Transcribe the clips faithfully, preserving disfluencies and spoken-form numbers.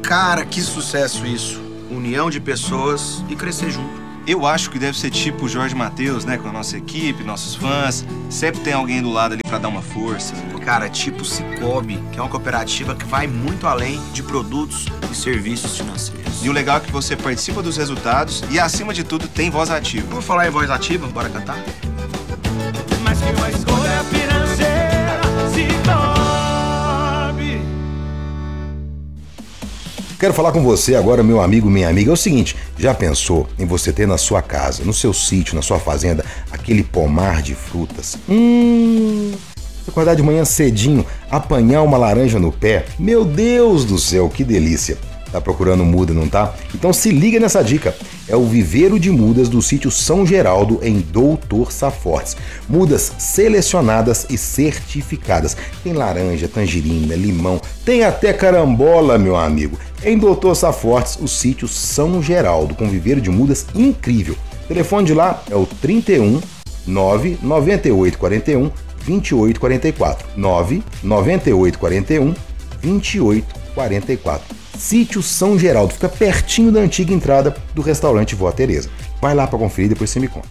Cara, que sucesso isso. União de pessoas e crescer junto. Eu acho que deve ser tipo o Jorge Mateus, né? Com a nossa equipe, nossos fãs. Sempre tem alguém do lado ali pra dar uma força. Cara, tipo Sicoob, que é uma cooperativa que vai muito além de produtos e serviços financeiros. E o legal é que você participa dos resultados e, acima de tudo, tem voz ativa. Vamos falar em voz ativa? Bora cantar? Mas que uma escolha financeira Sicoob. Quero falar com você agora, meu amigo, minha amiga. É o seguinte, já pensou em você ter na sua casa, no seu sítio, na sua fazenda, aquele pomar de frutas? Hum... Acordar de manhã cedinho, apanhar uma laranja no pé. Meu Deus do céu, que delícia! Tá procurando muda, não tá? Então se liga nessa dica. É o viveiro de mudas do sítio São Geraldo, em Doutor Safortes. Mudas selecionadas e certificadas. Tem laranja, tangerina, limão, tem até carambola, meu amigo. Em Doutor Safortes, o sítio São Geraldo, com viveiro de mudas incrível. O telefone de lá é o trinta e um, nove nove oito quatro um, vinte e oito quarenta e quatro. nove nove oito quatro um, vinte e oito quarenta e quatro. Sítio São Geraldo, fica pertinho da antiga entrada do restaurante Vó Teresa. Vai lá para conferir, depois você me conta.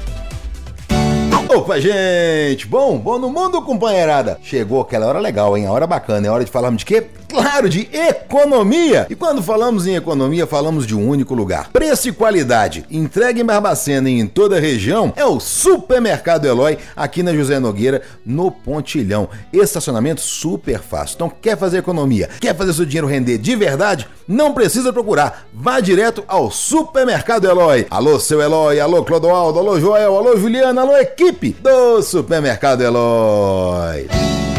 Opa, gente! Bom, bom no mundo, companheirada! Chegou aquela hora legal, hein? A hora bacana. É hora de falarmos de quê? Claro, de economia! E quando falamos em economia, falamos de um único lugar. Preço e qualidade. Entrega em Barbacena e em toda a região é o Supermercado Eloy, aqui na José Nogueira, no Pontilhão. Estacionamento super fácil. Então, quer fazer economia? Quer fazer seu dinheiro render de verdade? Não precisa procurar. Vá direto ao Supermercado Eloy. Alô, seu Eloy. Alô, Clodoaldo. Alô, Joel. Alô, Juliana. Alô, equipe do Supermercado Eloy.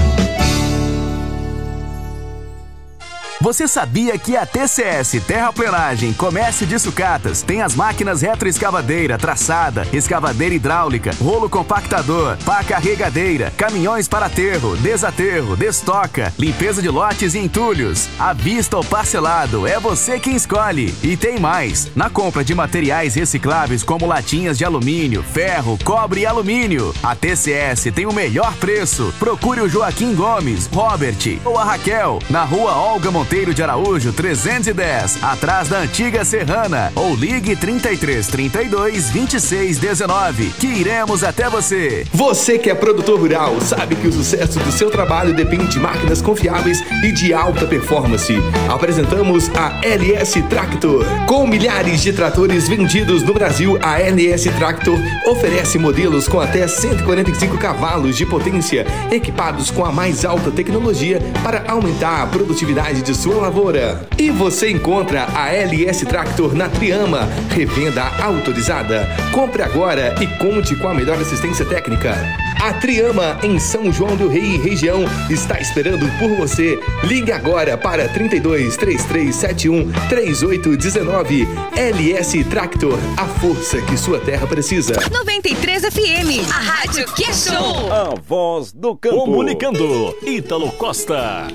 Você sabia que a T C S Terraplenagem Comércio de Sucatas tem as máquinas retroescavadeira, traçada, escavadeira hidráulica, rolo compactador, pá carregadeira, caminhões para aterro, desaterro, destoca, limpeza de lotes e entulhos, à vista ou parcelado, é você quem escolhe. E tem mais, na compra de materiais recicláveis como latinhas de alumínio, ferro, cobre e alumínio, a T C S tem o melhor preço. Procure o Joaquim Gomes, Robert ou a Raquel, na rua Olga Monteiro Monteiro de Araújo trezentos e dez, atrás da antiga Serrana, ou ligue trinta e três, trinta e dois, vinte e seis, dezenove, que iremos até você. Você que é produtor rural, sabe que o sucesso do seu trabalho depende de máquinas confiáveis e de alta performance. Apresentamos a L S Tractor. Com milhares de tratores vendidos no Brasil, a L S Tractor oferece modelos com até cento e quarenta e cinco cavalos de potência, equipados com a mais alta tecnologia para aumentar a produtividade de sua lavoura. E você encontra a L S Tractor na Triama, revenda autorizada. Compre agora e conte com a melhor assistência técnica. A Triama, em São João do Rei e região, está esperando por você. Ligue agora para trinta e dois, trinta e três setenta e um, trinta e oito dezenove. L S Tractor, a força que sua terra precisa. noventa e três F M, a rádio que é show. A voz do campo. Comunicando, Ítalo Costa.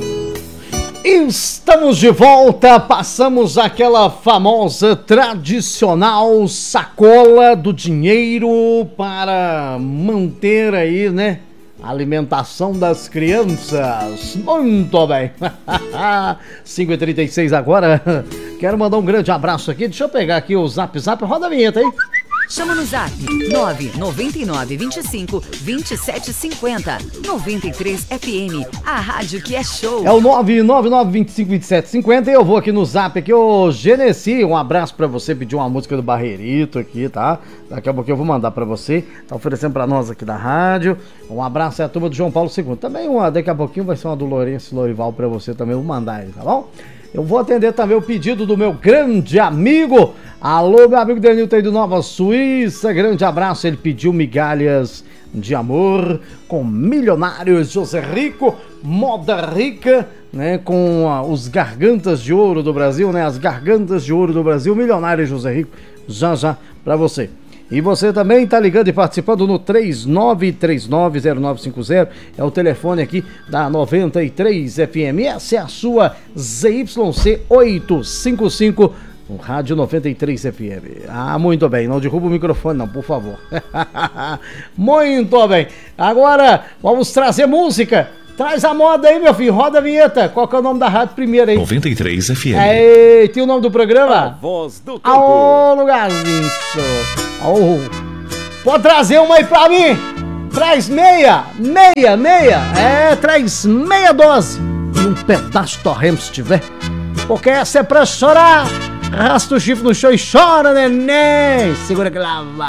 Estamos de volta, passamos aquela famosa, tradicional sacola do dinheiro para manter aí, né, a alimentação das crianças. Muito bem. cinco e trinta e seis agora. Quero mandar um grande abraço aqui. Deixa eu pegar aqui o zap zap. Roda a vinheta aí. Chama no zap nove nove nove, vinte e cinco, vinte e sete cinquenta. noventa e três F M, a rádio que é show. É o nove nove nove, vinte e cinco, vinte e sete cinquenta. E eu vou aqui no zap aqui, ô Genesi, um abraço pra você, pediu uma música do Barreirito aqui, tá? Daqui a pouco eu vou mandar pra você, tá oferecendo pra nós aqui da rádio. Um abraço é a turma do João Paulo segundo. Também uma, daqui a pouquinho vai ser uma do Lourenço Lorival pra você também, eu vou mandar aí, tá bom? Eu vou atender também o pedido do meu grande amigo. Alô, meu amigo Denilton aí do Nova Suíça. Grande abraço. Ele pediu migalhas de amor com Milionários José Rico, Moda Rica, né? Com uh, os Gargantas de Ouro do Brasil, né? As Gargantas de Ouro do Brasil, Milionários José Rico. Já, já pra você. E você também tá ligando e participando no três nove três nove, zero nove cinco zero, é o telefone aqui da noventa e três F M. Essa é a sua Z Y C oitocentos e cinquenta e cinco, o Rádio noventa e três F M. Ah, muito bem, não derruba o microfone não, por favor. Muito bem, agora vamos trazer música. Traz a moda aí, meu filho. Roda a vinheta. Qual que é o nome da rádio primeiro aí? noventa e três F M. Ei, tem o nome do programa? Voz do Aô, lugarzinho. Aô. Pode trazer uma aí pra mim. Traz meia, meia, meia. É, traz meia dose. E um pedaço de torremo se tiver. Porque essa é pra chorar. Arrasta o chifre no chão e chora, neném. Segura que lá vai.